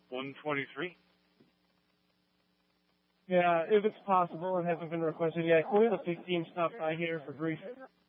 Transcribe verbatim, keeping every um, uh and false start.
one twenty-three. Yeah, if it's possible and hasn't been requested yet, can we have the fifteen stop by here for brief?